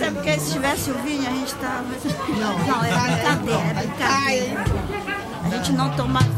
é porque se tivesse o vinho a gente tava... Não, é brincadeira, é brincadeira. A gente não toma